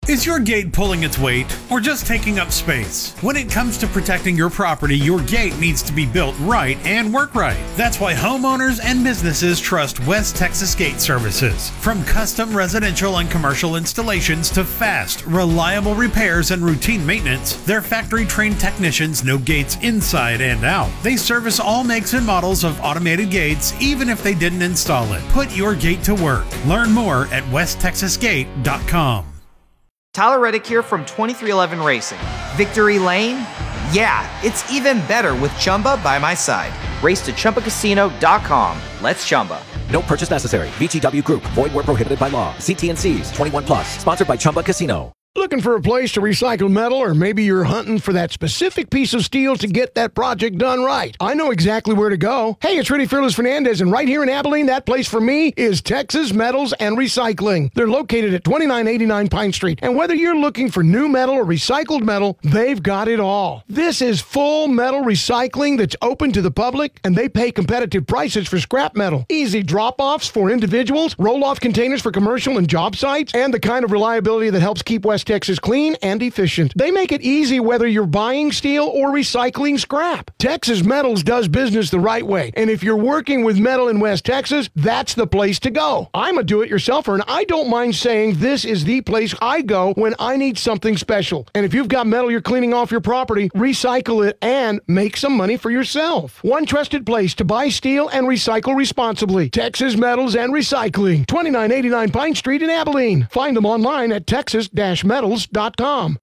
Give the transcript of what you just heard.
Is your gate pulling its weight or just taking up space? When it comes to protecting your property, your gate needs to be built right and work right. That's why homeowners and businesses trust West Texas Gate Services. From custom residential and commercial installations to fast, reliable repairs and routine maintenance, their factory-trained technicians know gates inside and out. They service all makes and models of automated gates, even if they didn't install it. Put your gate to work. Learn more at westtexasgate.com. Tyler Reddick here from 2311 Racing. Victory Lane? Yeah, it's even better with Chumba by my side. Race to ChumbaCasino.com. Let's Chumba. No purchase necessary. VGW Group. Void where prohibited by law. See T&Cs. 21 plus. Sponsored by Chumba Casino. Looking for a place to recycle metal, or maybe you're hunting for that specific piece of steel to get that project done right? I know exactly where to go. Hey, it's Rudy Fearless Fernandez, and right here in Abilene, that place for me is Texas Metals and Recycling. They're located at 2989 Pine Street, and whether you're looking for new metal or recycled metal, they've got it all. This is full metal recycling that's open to the public, and they pay competitive prices for scrap metal. Easy drop-offs for individuals, roll-off containers for commercial and job sites, and the kind of reliability that helps keep West Texas clean and efficient. They make it easy whether you're buying steel or recycling scrap. Texas Metals does business the right way, and if you're working with metal in West Texas, that's the place to go. I'm a do-it-yourselfer, and I don't mind saying this is the place I go when I need something special. And if you've got metal you're cleaning off your property, recycle it and make some money for yourself. One trusted place to buy steel and recycle responsibly. Texas Metals and Recycling, 2989 Pine Street in Abilene. Find them online at texas-metals.com.